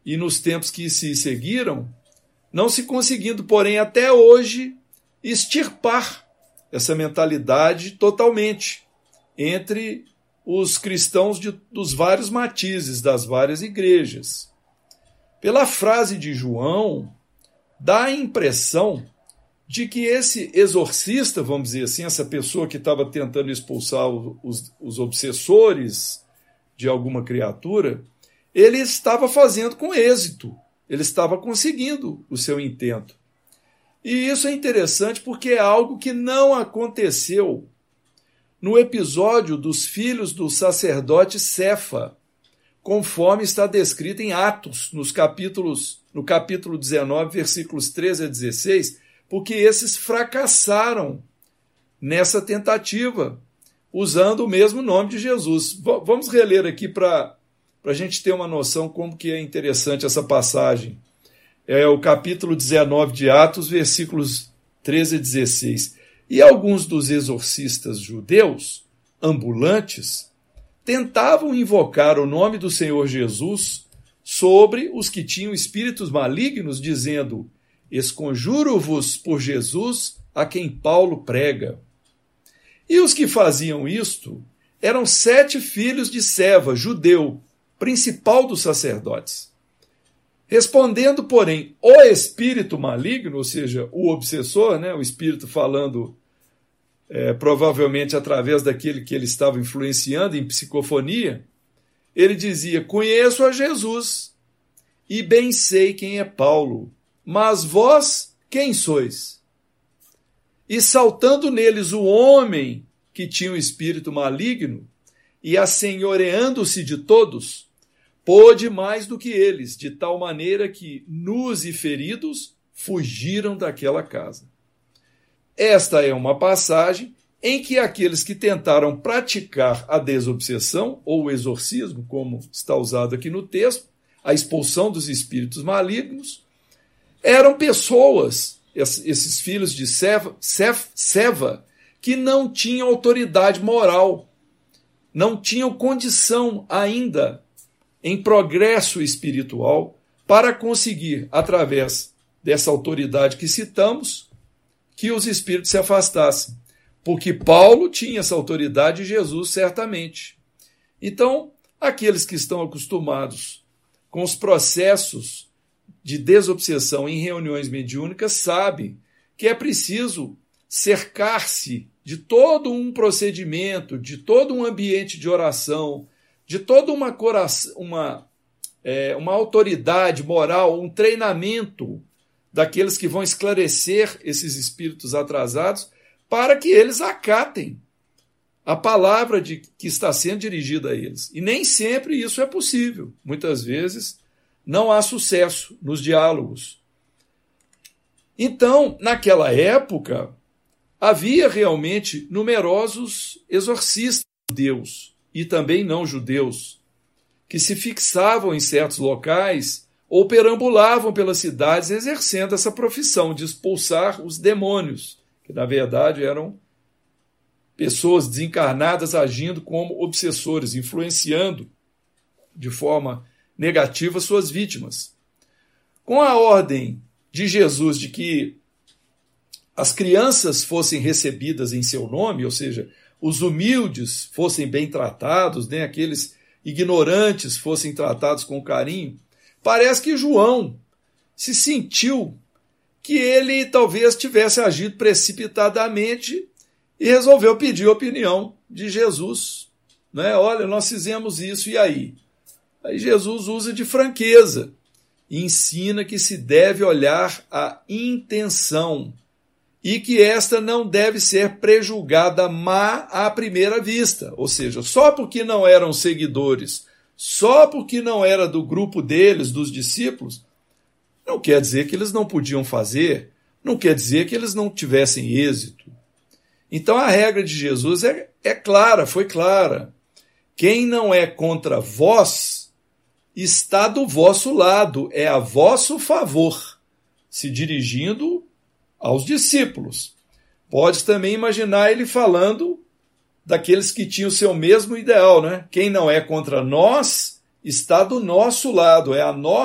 e nos tempos que se seguiram, não se conseguindo, porém, até hoje, extirpar essa mentalidade totalmente entre os cristãos dos vários matizes, das várias igrejas. Pela frase de João, dá a impressão de que esse exorcista, vamos dizer assim, essa pessoa que estava tentando expulsar os obsessores de alguma criatura, ele estava fazendo com êxito, ele estava conseguindo o seu intento. E isso é interessante porque é algo que não aconteceu no episódio dos filhos do sacerdote Cefa, conforme está descrito em Atos, no capítulo 19, versículos 13 a 16, porque esses fracassaram nessa tentativa, usando o mesmo nome de Jesus. Vamos reler aqui para a gente ter uma noção como que é interessante essa passagem. É o capítulo 19 de Atos, versículos 13 a 16. E alguns dos exorcistas judeus, ambulantes, tentavam invocar o nome do Senhor Jesus sobre os que tinham espíritos malignos, dizendo: esconjuro-vos por Jesus, a quem Paulo prega. E os que faziam isto eram 7 filhos de Seva, judeu, principal dos sacerdotes. Respondendo, porém, o espírito maligno, ou seja, o obsessor, o espírito falando provavelmente através daquele que ele estava influenciando em psicofonia, ele dizia: conheço a Jesus e bem sei quem é Paulo, mas vós quem sois? E saltando neles o homem que tinha o espírito maligno e assenhoreando-se de todos, pôde mais do que eles, de tal maneira que, nus e feridos, fugiram daquela casa. Esta é uma passagem em que aqueles que tentaram praticar a desobsessão, ou o exorcismo, como está usado aqui no texto, a expulsão dos espíritos malignos, eram pessoas, esses filhos de Seva, que não tinham autoridade moral, não tinham condição ainda em progresso espiritual para conseguir, através dessa autoridade que citamos, que os espíritos se afastassem. Porque Paulo tinha essa autoridade e Jesus certamente. Então, aqueles que estão acostumados com os processos de desobsessão em reuniões mediúnicas sabem que é preciso cercar-se de todo um procedimento, de todo um ambiente de oração, de toda uma autoridade moral, um treinamento daqueles que vão esclarecer esses espíritos atrasados para que eles acatem a palavra que está sendo dirigida a eles. E nem sempre isso é possível. Muitas vezes não há sucesso nos diálogos. Então, naquela época, havia realmente numerosos exorcistas judeus e também não judeus, que se fixavam em certos locais ou perambulavam pelas cidades exercendo essa profissão de expulsar os demônios, que na verdade eram pessoas desencarnadas agindo como obsessores, influenciando de forma negativa suas vítimas. Com a ordem de Jesus de que as crianças fossem recebidas em seu nome, ou seja, os humildes fossem bem tratados, aqueles ignorantes fossem tratados com carinho, parece que João se sentiu que ele talvez tivesse agido precipitadamente e resolveu pedir a opinião de Jesus. Olha, nós fizemos isso, e aí? Aí Jesus usa de franqueza e ensina que se deve olhar a intenção e que esta não deve ser prejulgada má à primeira vista. Ou seja, só porque não eram seguidores, só porque não era do grupo deles, dos discípulos, não quer dizer que eles não podiam fazer, não quer dizer que eles não tivessem êxito. Então a regra de Jesus é clara, foi clara. Quem não é contra vós está do vosso lado, é a vosso favor, se dirigindo aos discípulos. Pode também imaginar ele falando daqueles que tinham o seu mesmo ideal, Quem não é contra nós está do nosso lado, é a nossa